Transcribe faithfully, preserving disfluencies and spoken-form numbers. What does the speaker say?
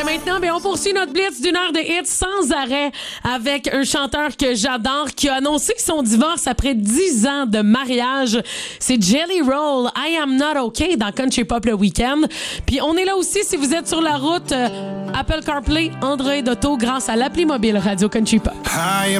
dès maintenant, ben, on poursuit notre blitz d'une heure de hits sans arrêt avec un chanteur que j'adore qui a annoncé son divorce après dix ans de mariage. C'est Jelly Roll, I Am Not Okay dans Country Pop le week-end. Puis on est là aussi si vous êtes sur la route, euh, Apple CarPlay, Android Auto grâce à l'appli mobile Radio Country Pop.